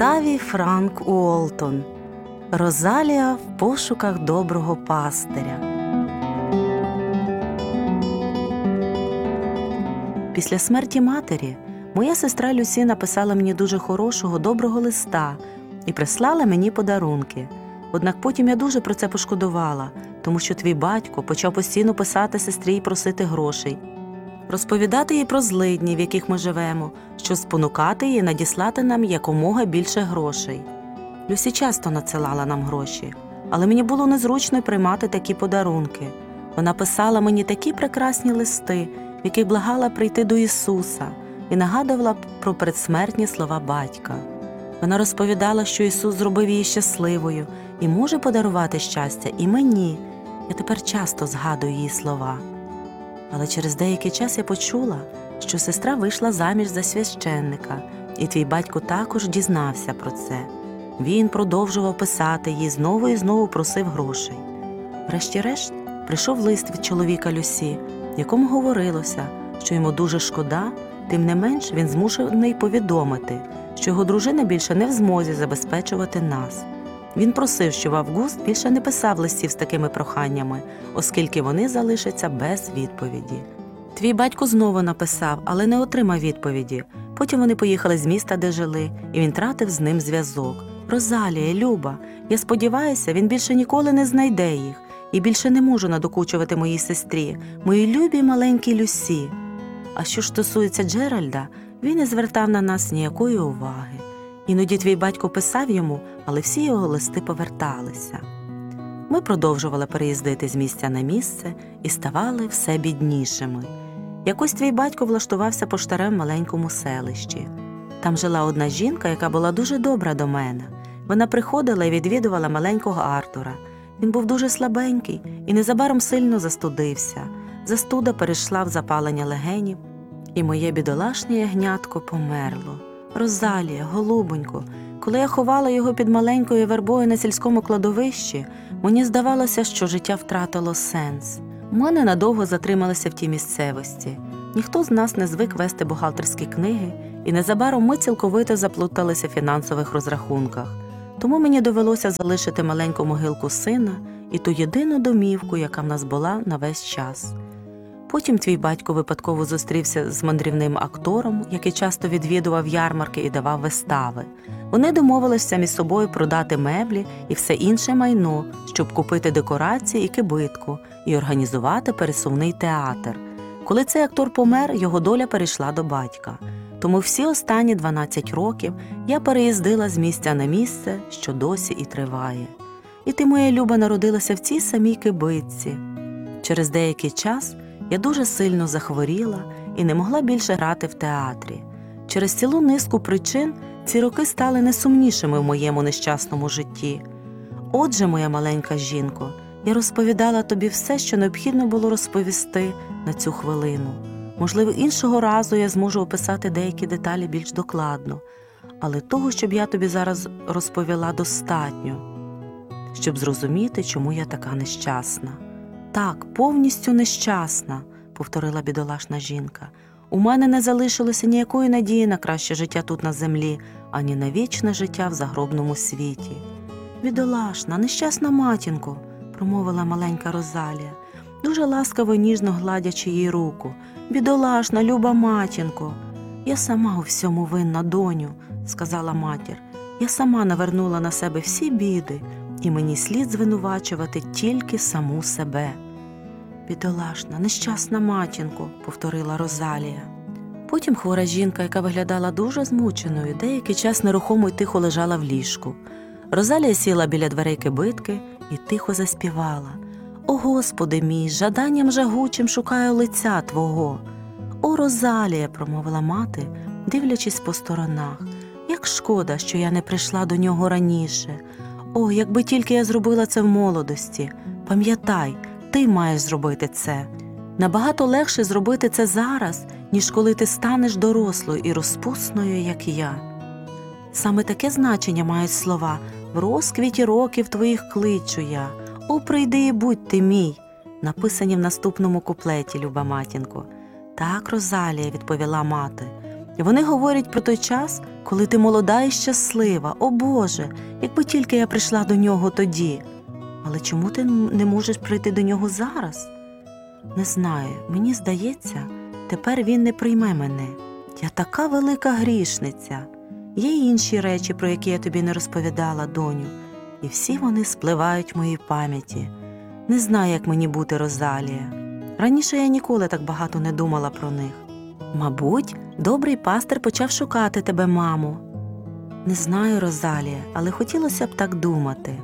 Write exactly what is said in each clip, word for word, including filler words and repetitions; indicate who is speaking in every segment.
Speaker 1: Октавій Франк Уолтон. Розалія в пошуках доброго пастиря. Після смерті матері моя сестра Люсі написала мені дуже хорошого, доброго листа і прислала мені подарунки. Однак потім я дуже про це пошкодувала, тому що твій батько почав постійно писати сестрі і просити грошей, розповідати їй про злидні, в яких ми живемо, щоб спонукати її надіслати нам якомога більше грошей. Люсі часто надсилала нам гроші, але мені було незручно приймати такі подарунки. Вона писала мені такі прекрасні листи, в яких благала прийти до Ісуса і нагадувала про передсмертні слова батька. Вона розповідала, що Ісус зробив її щасливою і може подарувати щастя і мені. Я тепер часто згадую її слова. Але через деякий час я почула, що сестра вийшла заміж за священника, і твій батько також дізнався про це. Він продовжував писати їй, знову і знову просив грошей. Врешті-решт прийшов лист від чоловіка Люсі, в якому говорилося, що йому дуже шкода, тим не менш він змушений повідомити, що його дружина більше не в змозі забезпечувати нас. Він просив, щоб Август більше не писав листів з такими проханнями, оскільки вони залишаться без відповіді. Твій батько знову написав, але не отримав відповіді. Потім вони поїхали з міста, де жили, і він тратив з ним зв'язок. «Розалія, Люба, я сподіваюся, він більше ніколи не знайде їх, і більше не можу надокучувати моїй сестрі, моїй любій маленькій Люсі». А що ж стосується Джеральда, він не звертав на нас ніякої уваги. Іноді твій батько писав йому, але всі його листи поверталися. Ми продовжували переїздити з місця на місце і ставали все біднішими. Якось твій батько влаштувався поштарем в маленькому селищі. Там жила одна жінка, яка була дуже добра до мене. Вона приходила і відвідувала маленького Артура. Він був дуже слабенький і незабаром сильно застудився. Застуда перейшла в запалення легенів, і моє бідолашнє ягнятко померло. Розалія, голубонько, коли я ховала його під маленькою вербою на сільському кладовищі, мені здавалося, що життя втратило сенс. Ми ненадовго затрималися в тій місцевості. Ніхто з нас не звик вести бухгалтерські книги, і незабаром ми цілковито заплуталися в фінансових розрахунках. Тому мені довелося залишити маленьку могилку сина і ту єдину домівку, яка в нас була на весь час. Потім твій батько випадково зустрівся з мандрівним актором, який часто відвідував ярмарки і давав вистави. Вони домовилися між собою продати меблі і все інше майно, щоб купити декорації і кибитку, і організувати пересувний театр. Коли цей актор помер, його доля перейшла до батька. Тому всі останні дванадцять років я переїздила з місця на місце, що досі і триває. І ти, моя Люба, народилася в цій самій кибитці. Через деякий час я дуже сильно захворіла і не могла більше грати в театрі. Через цілу низку причин ці роки стали найсумнішими в моєму нещасному житті. Отже, моя маленька жінко, я розповідала тобі все, що необхідно було розповісти на цю хвилину. Можливо, іншого разу я зможу описати деякі деталі більш докладно, але того, щоб я тобі зараз розповіла, достатньо, щоб зрозуміти, чому я така нещасна. «Так, повністю нещасна», – повторила бідолашна жінка. «У мене не залишилося ніякої надії на краще життя тут на землі, ані на вічне життя в загробному світі». «Бідолашна, нещасна матінко», – промовила маленька Розалія, дуже ласкаво і ніжно гладячи їй руку. «Бідолашна, люба матінко». «Я сама у всьому винна, доню», – сказала матір. «Я сама навернула на себе всі біди, і мені слід звинувачувати тільки саму себе». «Бідолашна, нещасна матінко», – повторила Розалія. Потім хвора жінка, яка виглядала дуже змученою, деякий час нерухомо й тихо лежала в ліжку. Розалія сіла біля дверей кибитки і тихо заспівала. «О, Господи мій, з жаданням жагучим шукаю лиця Твого». «О, Розалія», – промовила мати, дивлячись по сторонах, «як шкода, що я не прийшла до нього раніше. О, якби тільки я зробила це в молодості. Пам'ятай, ти маєш зробити це. Набагато легше зробити це зараз, ніж коли ти станеш дорослою і розпусною, як я». Саме таке значення мають слова «В розквіті років твоїх кличу я. О, прийди і будь ти мій», написані в наступному куплеті, люба матінко. «Так, Розалія», – відповіла мати, І вони говорять про той час, коли ти молода і щаслива. О Боже, якби тільки я прийшла до нього тоді. Але чому ти не можеш прийти до нього зараз? Не знаю, мені здається, тепер він не прийме мене. Я така велика грішниця. Є й інші речі, про які я тобі не розповідала, доню, і всі вони спливають в моїй пам'яті. Не знаю, як мені бути, Розалія. Раніше я ніколи так багато не думала про них. Мабуть, добрий пастир почав шукати тебе, мамо. Не знаю, Розалія, але хотілося б так думати.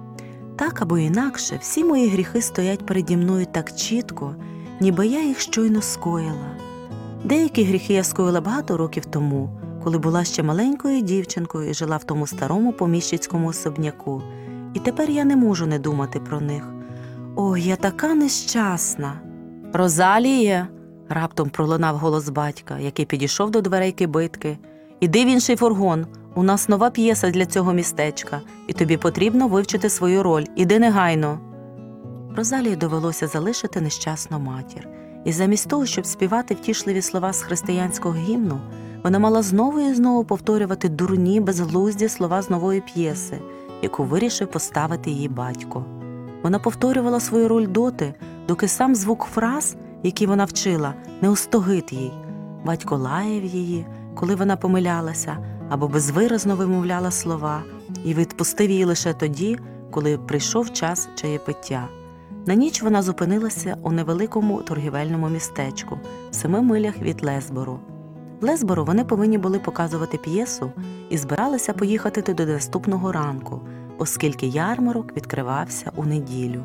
Speaker 1: Так або інакше, всі мої гріхи стоять переді мною так чітко, ніби я їх щойно скоїла. Деякі гріхи я скоїла багато років тому, коли була ще маленькою дівчинкою і жила в тому старому поміщицькому особняку. І тепер я не можу не думати про них. Ой, я така нещасна. Розаліє, раптом пролунав голос батька, який підійшов до дверей кибитки. Іди в інший фургон, у нас нова п'єса для цього містечка, і тобі потрібно вивчити свою роль. Іди негайно. Розалії довелося залишити нещасну матір. І замість того, щоб співати втішливі слова з християнського гімну, вона мала знову і знову повторювати дурні, безглузді слова з нової п'єси, яку вирішив поставити її батько. Вона повторювала свою роль доти, доки сам звук фраз, які вона вчила, не остогид їй. Батько лаяв її, коли вона помилялася, або безвиразно вимовляла слова, і відпустив її лише тоді, коли прийшов час чаєпиття. На ніч вона зупинилася у невеликому торгівельному містечку, в семи милях від Лесбору. В Лесбору вони повинні були показувати п'єсу і збиралися поїхати туди до наступного ранку, оскільки ярмарок відкривався у неділю.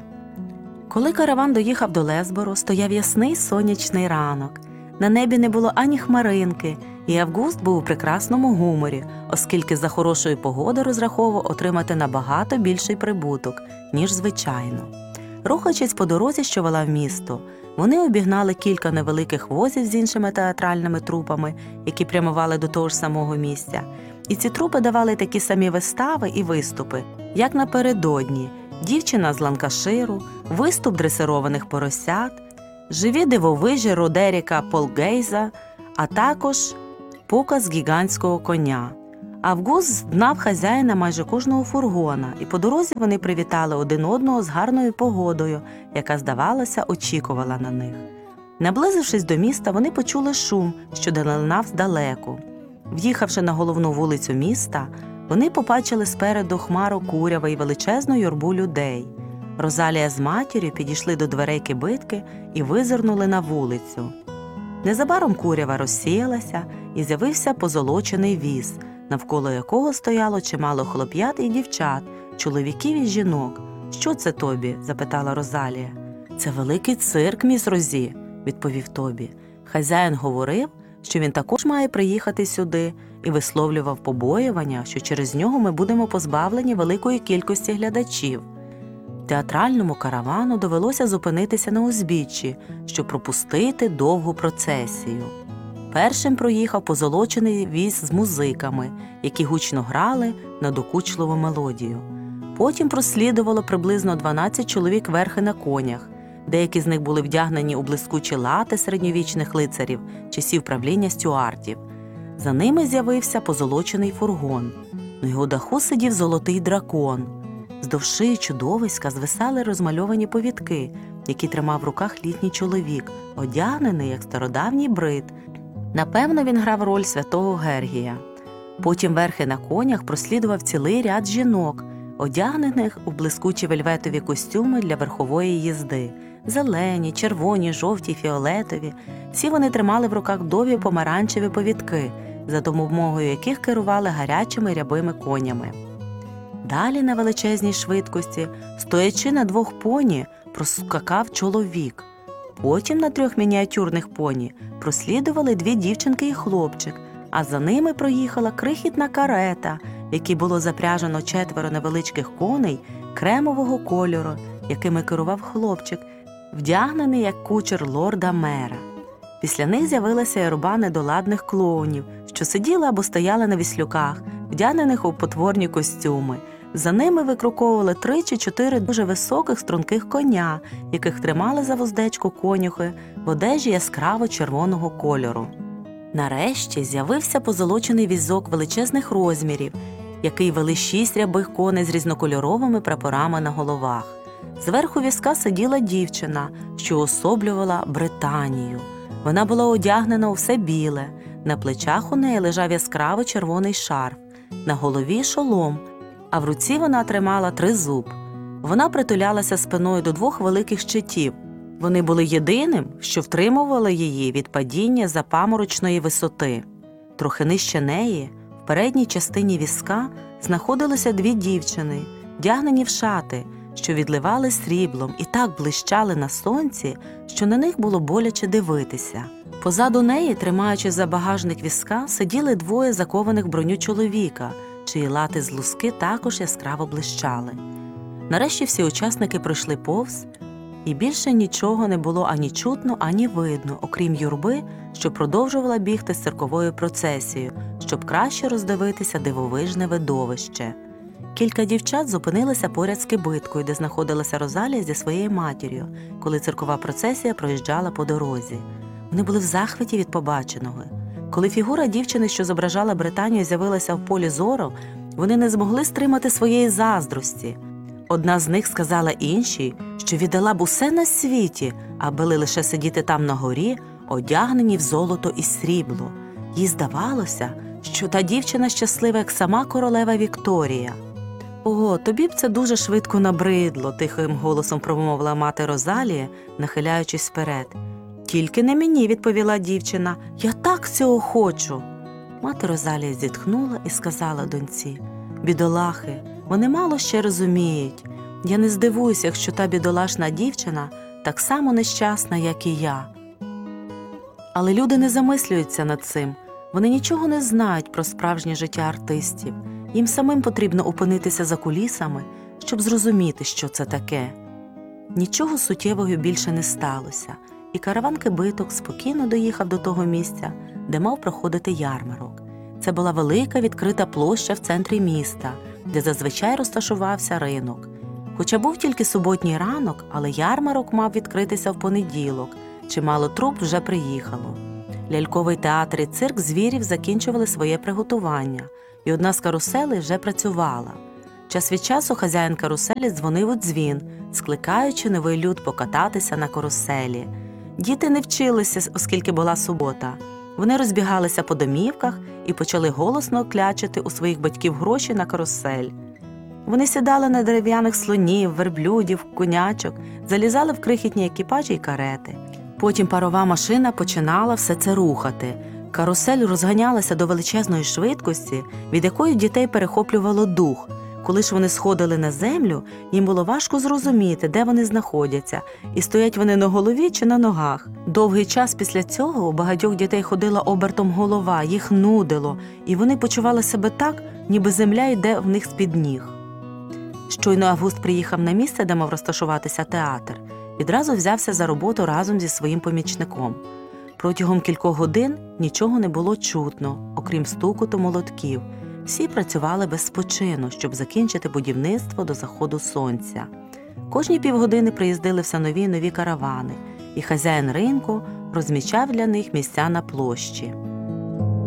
Speaker 1: Коли караван доїхав до Лесбору, стояв ясний сонячний ранок. На небі не було ані хмаринки, і Август був у прекрасному гуморі, оскільки за хорошої погоди розраховував отримати набагато більший прибуток, ніж звичайно. Рухаючись по дорозі, що вела в місто, вони обігнали кілька невеликих возів з іншими театральними трупами, які прямували до того ж самого місця. І ці трупи давали такі самі вистави і виступи, як напередодні: дівчина з Ланкаширу, виступ дресированих поросят, живі дивовижі Родеріка Полгейза, а також показ гігантського коня. Август знав хазяїна майже кожного фургона, і по дорозі вони привітали один одного з гарною погодою, яка, здавалося, очікувала на них. Наблизившись до міста, вони почули шум, що долинав здалеку. В'їхавши на головну вулицю міста, вони побачили спереду хмару курява і величезну юрбу людей. Розалія з матір'ю підійшли до дверей кибитки і визирнули на вулицю. Незабаром курява розсіялася, і з'явився позолочений віз, навколо якого стояло чимало хлоп'ят і дівчат, чоловіків і жінок. «Що це, Тобі?» – запитала Розалія. «Це великий цирк, міс Розі», – відповів Тобі. Хазяїн говорив, що він також має приїхати сюди, і висловлював побоювання, що через нього ми будемо позбавлені великої кількості глядачів. Театральному каравану довелося зупинитися на узбіччі, щоб пропустити довгу процесію. Першим проїхав позолочений віз з музиками, які гучно грали на докучливу мелодію. Потім прослідувало приблизно дванадцять чоловік верхи на конях. Деякі з них були вдягнені у блискучі лати середньовічних лицарів, часів правління стюартів. За ними з'явився позолочений фургон. На його даху сидів золотий дракон. Здовж шиї чудовиська звисали розмальовані повідки, які тримав в руках літній чоловік, одягнений як стародавній брит. Напевно, він грав роль святого Гергія. Потім верхи на конях прослідував цілий ряд жінок, одягнених у блискучі вельветові костюми для верхової їзди. Зелені, червоні, жовті, фіолетові. Всі вони тримали в руках довгі помаранчеві повідки, за допомогою яких керували гарячими рябими конями. Далі на величезній швидкості, стоячи на двох поні, проскакав чоловік. Потім на трьох мініатюрних поні прослідували дві дівчинки і хлопчик, а за ними проїхала крихітна карета, в якій було запряжено четверо невеличких коней кремового кольору, якими керував хлопчик, вдягнений як кучер лорда-мера. Після них з'явилася юрба недоладних клоунів, що сиділи або стояли на віслюках, вдягнених у потворні костюми. За ними викруковували три чи чотири дуже високих струнких коня, яких тримали за вуздечку конюхи в одежі яскраво червоного кольору. Нарешті з'явився позолочений візок величезних розмірів, який вели шість рябих коней з різнокольоровими прапорами на головах. Зверху візка сиділа дівчина, що уособлювала Британію. Вона була одягнена у все біле, на плечах у неї лежав яскраво червоний шарф, на голові шолом, а в руці вона тримала тризуб. Вона притулялася спиною до двох великих щитів. Вони були єдиним, що втримували її від падіння за паморочної висоти. Трохи нижче неї, в передній частині візка, знаходилися дві дівчини, вдягнені в шати, що відливали сріблом і так блищали на сонці, що на них було боляче дивитися. Позаду неї, тримаючи за багажник візка, сиділи двоє закованих в броню чоловіка, чиї лати з луски також яскраво блищали. Нарешті всі учасники пройшли повз, і більше нічого не було ані чутно, ані видно, окрім юрби, що продовжувала бігти з цирковою процесією, щоб краще роздивитися дивовижне видовище. Кілька дівчат зупинилися поряд з кибиткою, де знаходилася Розалія зі своєю матір'ю, коли циркова процесія проїжджала по дорозі. Вони були в захваті від побаченого. Коли фігура дівчини, що зображала Британію, з'явилася в полі зору, вони не змогли стримати своєї заздрості. Одна з них сказала іншій, що віддала б усе на світі, аби лише сидіти там на горі, одягнені в золото і срібло. Їй здавалося, що та дівчина щаслива, як сама королева Вікторія. «Ого, тобі б це дуже швидко набридло», – тихим голосом промовила мати Розалії, нахиляючись вперед. «Тільки не мені», – відповіла дівчина, – «я так цього хочу». Мати Розалія зітхнула і сказала доньці: «Бідолахи, вони мало ще розуміють. Я не здивуюся, якщо та бідолашна дівчина так само нещасна, як і я». Але люди не замислюються над цим. Вони нічого не знають про справжнє життя артистів. Їм самим потрібно опинитися за кулісами, щоб зрозуміти, що це таке. Нічого суттєвого більше не сталося, і караван кибиток спокійно доїхав до того місця, де мав проходити ярмарок. Це була велика відкрита площа в центрі міста, де зазвичай розташувався ринок. Хоча був тільки суботній ранок, але ярмарок мав відкритися в понеділок, чимало труп вже приїхало. Ляльковий театр і цирк звірів закінчували своє приготування, і одна з каруселей вже працювала. Час від часу хазяїн каруселі дзвонив у дзвін, скликаючи новий люд покататися на каруселі. Діти не вчилися, оскільки була субота. Вони розбігалися по домівках і почали голосно клячити у своїх батьків гроші на карусель. Вони сідали на дерев'яних слонів, верблюдів, конячок, залізали в крихітні екіпажі й карети. Потім парова машина починала все це рухати. Карусель розганялася до величезної швидкості, від якої дітей перехоплювало дух. Коли ж вони сходили на землю, їм було важко зрозуміти, де вони знаходяться, і стоять вони на голові чи на ногах. Довгий час після цього у багатьох дітей ходила обертом голова, їх нудило, і вони почували себе так, ніби земля йде в них з-під ніг. Щойно Август приїхав на місце, де мав розташуватися театр, відразу взявся за роботу разом зі своїм помічником. Протягом кількох годин нічого не було чутно, окрім стукоту молотків. Всі працювали без спочину, щоб закінчити будівництво до заходу сонця. Кожні півгодини приїздили все нові й нові каравани, і хазяїн ринку розмічав для них місця на площі.